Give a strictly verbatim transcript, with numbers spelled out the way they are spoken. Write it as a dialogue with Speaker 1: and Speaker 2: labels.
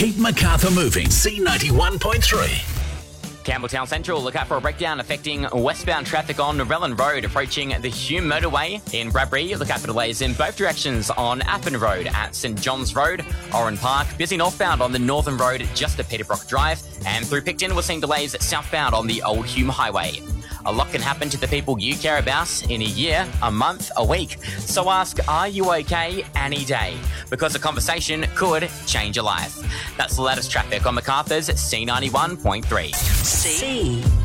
Speaker 1: Keep Macarthur moving. C ninety-one point three.
Speaker 2: Campbelltown Central, look out for a breakdown affecting westbound traffic on Norellan Road approaching the Hume motorway. In Bradbury, look out for delays in both directions on Appin Road at St John's Road. Oran Park, busy northbound on the Northern Road just at Peterbrook Drive. And through Picton, we're seeing delays southbound on the Old Hume Highway. A lot can happen to the people you care about in a year, a month, a week. So ask, are you okay any day? Because a conversation could change your life. That's the latest traffic on Macarthur's C ninety-one point three.
Speaker 3: C